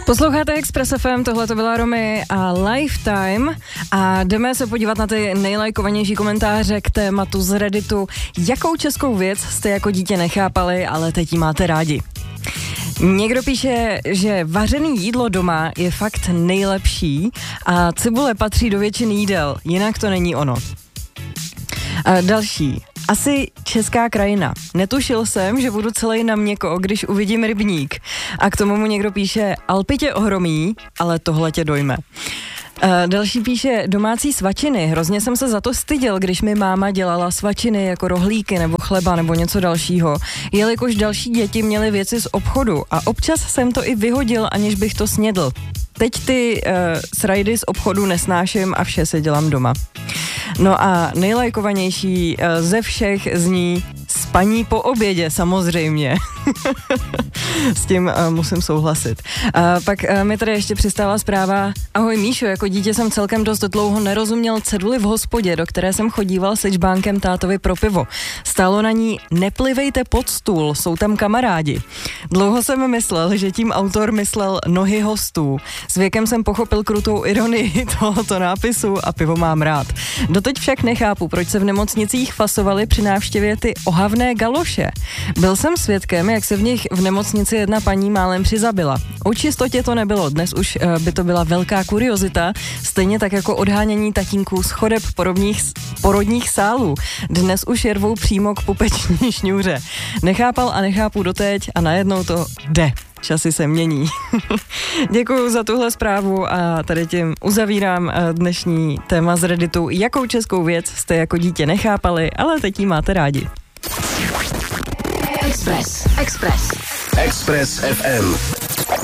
Posloucháte Express FM, tohle to byla Romy a Lifetime a jdeme se podívat na ty nejlajkovanější komentáře k tématu z Redditu. Jakou českou věc jste jako dítě nechápali, ale teď ji máte rádi? Někdo píše, že vařený jídlo doma je fakt nejlepší a cibule patří do většiny jídel, jinak to není ono. A další. Asi česká krajina. Netušil jsem, že budu celý na měko, když uvidím rybník. A k tomu mu někdo píše, Alpy tě ohromí, ale tohle tě dojme. Další píše, domácí svačiny. Hrozně jsem se za to styděl, když mi máma dělala svačiny jako rohlíky nebo chleba nebo něco dalšího, jelikož další děti měly věci z obchodu a občas jsem to i vyhodil, aniž bych to snědl. Teď ty srajdy z obchodu nesnáším a vše si dělám doma. No a nejlajkovanější ze všech zní spaní po obědě, samozřejmě. S tím musím souhlasit. Pak mi tady ještě přistála zpráva. Ahoj Míšo, jako dítě jsem celkem dost dlouho nerozuměl ceduli v hospodě, do které jsem chodíval se čbánkem tátovi pro pivo. Stálo na ní neplivejte pod stůl, jsou tam kamarádi. Dlouho jsem myslel, že tím autor myslel nohy hostů. S věkem jsem pochopil krutou ironii tohoto nápisu a pivo mám rád. Doteď však nechápu, proč se v nemocnicích fasovaly při návštěvě ty ohavné galoše. Byl jsem svědkem, jak se v nich v nemocnici jedna paní málem přizabila. O čistotě to nebylo, dnes už by to byla velká kuriozita, stejně tak jako odhánění tatínků z chodeb porodních sálů. Dnes už je rvou přímo k pupeční šňůře. Nechápal a nechápu doteď a najednou to jde. Časy se mění. Děkuju za tuhle zprávu a tady tím uzavírám dnešní téma z Redditu. Jakou českou věc jste jako dítě nechápali, ale teď ji máte rádi. Express FM.